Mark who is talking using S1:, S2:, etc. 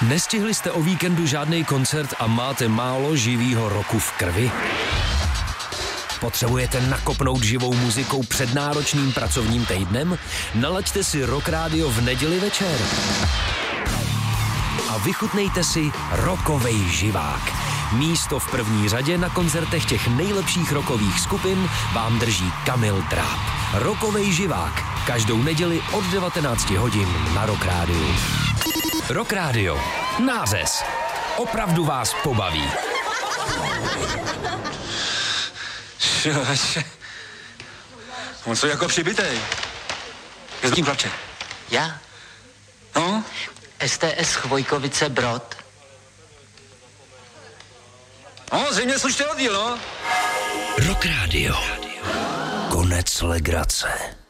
S1: Nestihli jste o víkendu žádný koncert a máte málo živýho roku v krvi? Potřebujete nakopnout živou muzikou před náročným pracovním týdnem? Nalaďte si Rock Radio v neděli večer. A vychutnejte si rockovej živák. Místo v první řadě na koncertech těch nejlepších rockových skupin vám drží Kamil Dráb. Rockovej živák. Každou neděli od 19 hodin na Rock Radio. Rock Radio. Nářez. Opravdu vás pobaví.
S2: On co jako přibitej. Je s tím plače.
S3: Já?
S2: No?
S3: STS Chvojkovice Brod.
S2: No, zřejmě slušný oddíl, no.
S1: Rock Radio. Konec legrace.